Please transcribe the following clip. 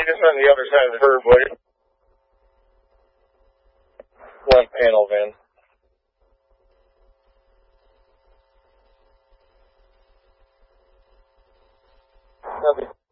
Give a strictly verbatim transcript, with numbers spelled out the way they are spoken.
meet us on the other side of the curb, will you? Left panel van. Copy.